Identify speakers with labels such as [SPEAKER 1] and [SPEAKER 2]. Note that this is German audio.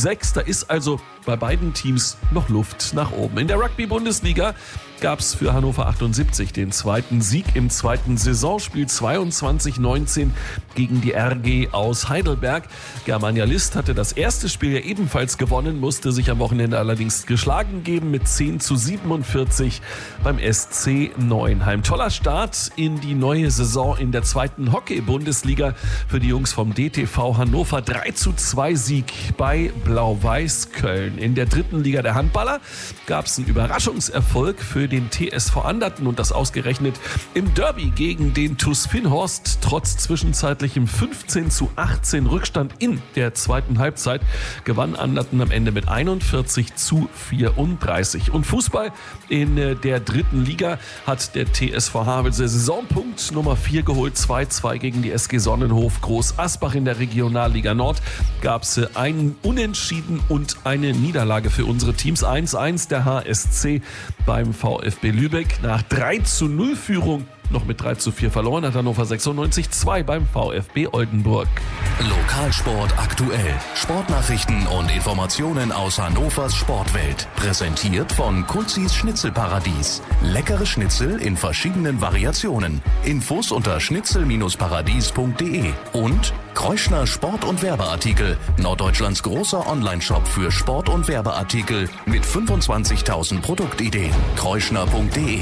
[SPEAKER 1] 6. Da ist also bei beiden Teams noch Luft nach oben. In der Rugby-Bundesliga gab es für Hannover 78 den zweiten Sieg im zweiten Saisonspiel 22-19 gegen die RG aus Heidelberg. Germania List hatte das erste Spiel ja ebenfalls gewonnen, musste sich am Wochenende allerdings geschlagen geben mit 10-47 beim SC Neuenheim. Toller Start in die neue Saison in der zweiten Hockey-Bundesliga für die Jungs vom DTV Hannover. 3-2 Sieg bei Blau-Weiß Köln. In der dritten Liga der Handballer gab es einen Überraschungserfolg für den TSV Anderten und das ausgerechnet im Derby gegen den TuS Finnhorst. Trotz zwischenzeitlichem 15-18 Rückstand in der zweiten Halbzeit gewann Anderten am Ende mit 41-34. Und Fußball in der dritten Liga hat der TSV Havelse Saisonpunkt Nummer 4 geholt. 2-2 gegen die SG Sonnenhof Groß Asbach. In der Regionalliga Nord gab es einen Unentschieden und eine Niederlage für unsere Teams. 1-1 der HSC beim VfB Lübeck. Nach 3-0 Führung noch mit 3-4 verloren hat Hannover 96 2 beim VfB Oldenburg.
[SPEAKER 2] Lokalsport aktuell. Sportnachrichten und Informationen aus Hannovers Sportwelt. Präsentiert von Kulzis Schnitzelparadies. Leckere Schnitzel in verschiedenen Variationen. Infos unter schnitzel-paradies.de. Und Kreuschner Sport- und Werbeartikel. Norddeutschlands großer Onlineshop für Sport- und Werbeartikel mit 25.000 Produktideen. Kreuschner.de